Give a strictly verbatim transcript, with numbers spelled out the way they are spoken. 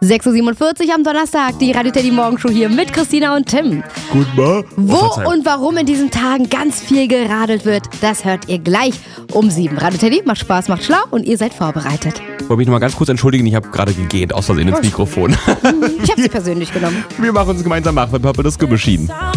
sechs Uhr siebenundvierzig am Donnerstag, die Radio Teddy Morgenshow hier mit Christina und Tim. Gut, mal. Wo und warum in diesen Tagen ganz viel geradelt wird, das hört ihr gleich um sieben. Radio Teddy macht Spaß, macht schlau und ihr seid vorbereitet. Ich wollte mich noch mal ganz kurz entschuldigen, ich habe gerade gegähnt, aus Versehen ins Mikrofon. Ich habe sie persönlich genommen. Wir machen uns gemeinsam Mach, wenn Papa das Gummi schieden.